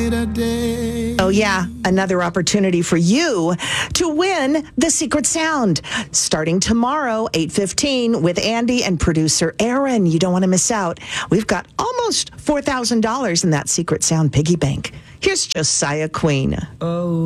brighter day. Oh, yeah, another opportunity for you to win the Secret Sound. Starting tomorrow, 8:15, with Andy and producer Aaron. You don't want to miss out. We've got almost $4,000 in that Secret Sound piggy bank. Here's Josiah Queen. Oh.